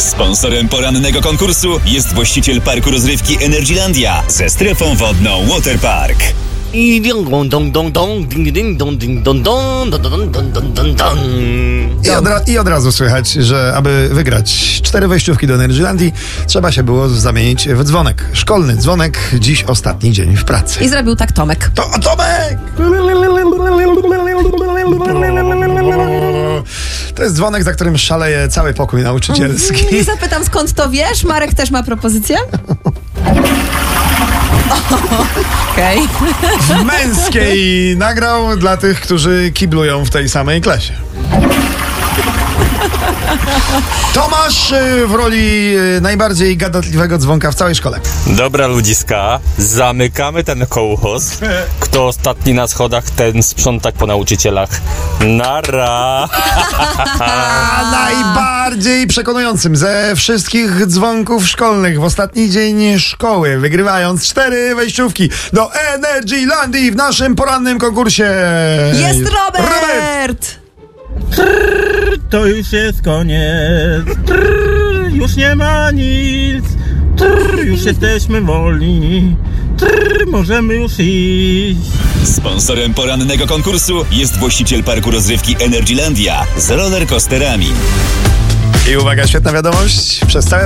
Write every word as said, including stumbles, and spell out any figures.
Sponsorem porannego konkursu jest właściciel parku rozrywki Energylandia ze strefą wodną Waterpark. I ding dong dong dong ding ding dong ding dong dong dong dong dong dong dong dong. I od, ra- I od razu słychać, że aby wygrać cztery wejściówki do Energylandii, trzeba się było zamienić w dzwonek. Szkolny dzwonek, dziś ostatni dzień w pracy. I zrobił tak Tomek. To Tomek! To jest dzwonek, za którym szaleje cały pokój nauczycielski. Nie zapytam, skąd to wiesz? Marek też ma propozycję? Okej. W męskiej nagrał dla tych, którzy kiblują w tej samej klasie. Tomasz w roli najbardziej gadatliwego dzwonka w całej szkole. Dobra ludziska, zamykamy ten kołchoz. Kto ostatni na schodach, ten sprzątak po nauczycielach. Nara! A najbardziej przekonującym ze wszystkich dzwonków szkolnych w ostatni dzień szkoły, wygrywając cztery wejściówki do Energylandii w naszym porannym konkursie. Jest Robert! Robert! Trrr, to już jest koniec. Trrr, już nie ma nic. Trrr, już jesteśmy wolni. Trrr, możemy już iść. Sponsorem porannego konkursu jest właściciel parku rozrywki Energylandia z rollercoasterami. I uwaga, świetna wiadomość. Przez całe